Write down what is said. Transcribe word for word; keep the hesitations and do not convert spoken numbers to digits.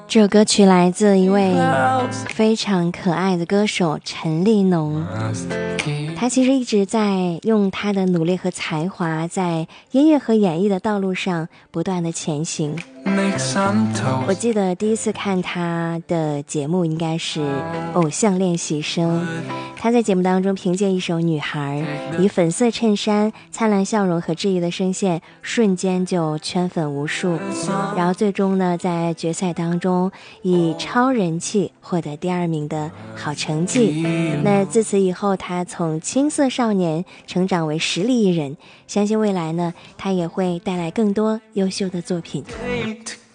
这首歌曲来自一位非常可爱的歌手陈立农，他其实一直在用他的努力和才华在音乐和演艺的道路上不断的前行。我记得第一次看他的节目应该是偶像练习生，他在节目当中凭借一首女孩，以粉色衬衫、灿烂笑容和治愈的声线瞬间就圈粉无数，然后最终呢在决赛当中以超人气获得第二名的好成绩。那自此以后他从青涩少年成长为实力艺人，相信未来呢他也会带来更多优秀的作品。